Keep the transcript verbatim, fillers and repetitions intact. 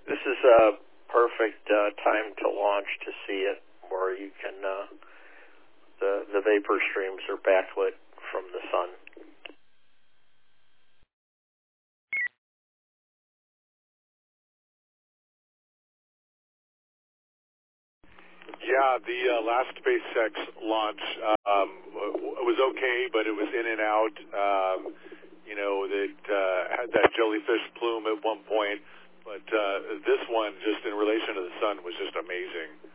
This is a perfect uh, time to launch to see it, where you can uh, the the vapor streams are backlit from the sun. Yeah, the uh, last SpaceX launch um, w- was okay, but it was in and out. Um, you know, it uh, had that jellyfish plume at one point, but uh, this one, just in relation to the sun, was just amazing.